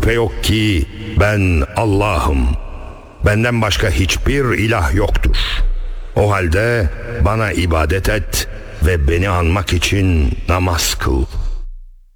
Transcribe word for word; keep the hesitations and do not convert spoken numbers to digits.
şüphe yok ki ben Allah'ım. Benden başka hiçbir ilah yoktur. O halde bana ibadet et ve beni anmak için namaz kıl.